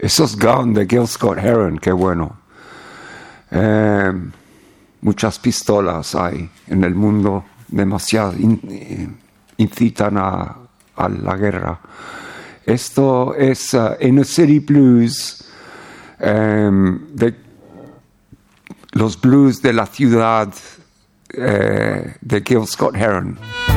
Esos Gone de Gil Scott-Heron, qué bueno. Muchas pistolas hay en el mundo, demasiado incitan a la guerra. Esto es Inner City Blues, de los blues de la ciudad de Gil Scott-Heron.